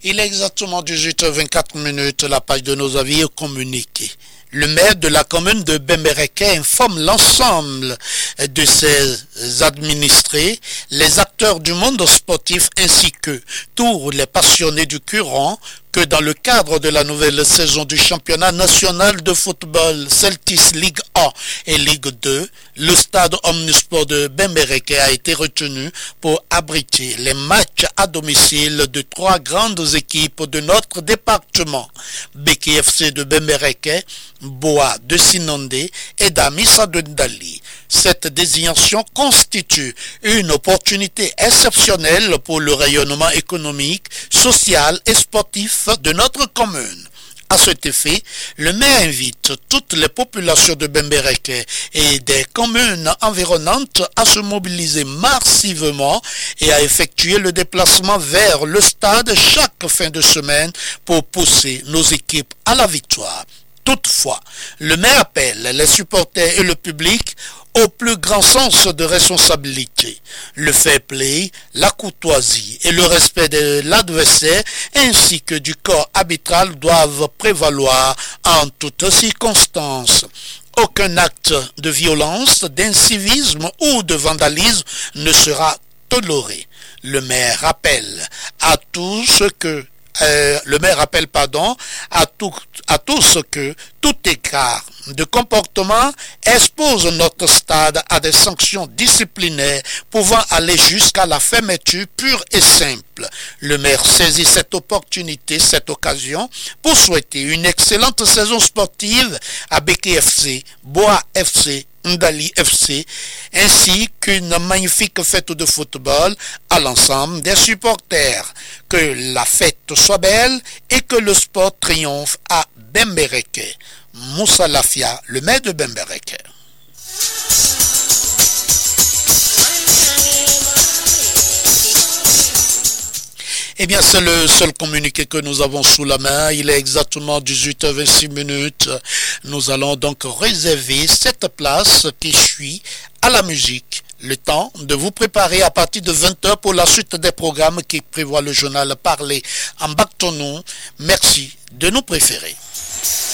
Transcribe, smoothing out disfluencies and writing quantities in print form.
Il est exactement 18h24, la page de nos avis est communiquée. Le maire de la commune de Bembereke informe l'ensemble de ses administrés, les acteurs du monde sportif ainsi que tous les passionnés du courant que dans le cadre de la nouvelle saison du championnat national de football Celtis Ligue 1 et Ligue 2, le stade Omnisport de Bembereke a été retenu pour abriter les matchs à domicile de 3 grandes équipes de notre département. Beki FC de Bembereke, Boa de Sinondé et Damissa de Ndali. Cette désignation constitue une opportunité exceptionnelle pour le rayonnement économique, social et sportif de notre commune. À cet effet, le maire invite toutes les populations de Bembereke et des communes environnantes à se mobiliser massivement et à effectuer le déplacement vers le stade chaque fin de semaine pour pousser nos équipes à la victoire. Toutefois, le maire appelle les supporters et le public au plus grand sens de responsabilité. Le fair play, la courtoisie et le respect de l'adversaire ainsi que du corps arbitral doivent prévaloir en toutes circonstances. Aucun acte de violence, d'incivisme ou de vandalisme ne sera toléré. Le maire rappelle à tous que que tout écart de comportement expose notre stade à des sanctions disciplinaires pouvant aller jusqu'à la fermeture pure et simple. Le maire saisit cette occasion pour souhaiter une excellente saison sportive à Beki FC, Boa FC, Ndali FC, ainsi qu'une magnifique fête de football à l'ensemble des supporters. Que la fête soit belle et que le sport triomphe à Bembereke. Moussa Lafia, le maire de Bembereke. Eh bien, c'est le seul communiqué que nous avons sous la main. Il est exactement 18h26. Nous allons donc réserver cette place qui suit à la musique. Le temps de vous préparer à partir de 20h pour la suite des programmes qui prévoient le journal Parler en Bactonou. Merci de nous préférer.